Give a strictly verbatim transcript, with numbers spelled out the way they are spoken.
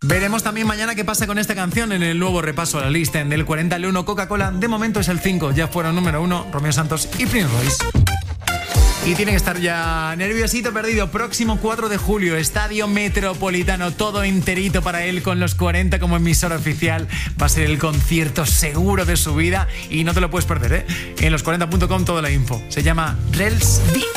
Veremos también mañana qué pasa con esta canción en el nuevo repaso a la lista. Del cuarenta al uno, Coca-Cola, de momento es el cinco. Ya fueron número uno, Romeo Santos y Prince Royce. Y tiene que estar ya nerviosito perdido. Próximo cuatro de julio, Estadio Metropolitano, todo enterito para él con los cuarenta como emisora oficial. Va a ser el concierto seguro de su vida y no te lo puedes perder, ¿eh? En los cuarenta punto com toda la info. Se llama Rels V I P.